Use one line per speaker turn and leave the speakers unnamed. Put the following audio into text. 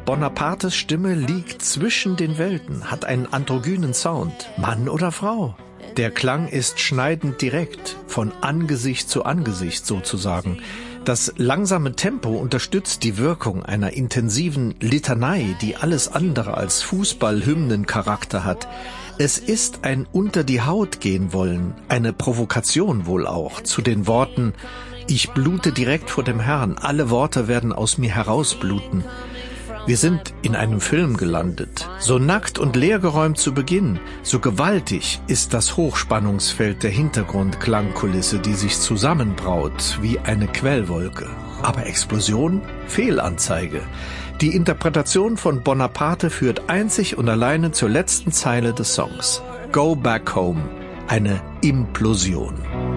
Bonapartes Stimme liegt zwischen den Welten, hat einen androgynen Sound. Mann oder Frau? Der Klang ist schneidend direkt, von Angesicht zu Angesicht sozusagen. Das langsame Tempo unterstützt die Wirkung einer intensiven Litanei, die alles andere als Fußball-Hymnen-Charakter hat. Es ist ein unter die Haut gehen wollen, eine Provokation wohl auch, zu den Worten: Ich blute direkt vor dem Herrn, alle Worte werden aus mir herausbluten. Wir sind in einem Film gelandet. So nackt und leergeräumt zu Beginn, so gewaltig ist das Hochspannungsfeld der Hintergrundklangkulisse, die sich zusammenbraut wie eine Quellwolke. Aber Explosion? Fehlanzeige. Die Interpretation von Bonaparte führt einzig und alleine zur letzten Zeile des Songs. Go back home. Eine Implosion.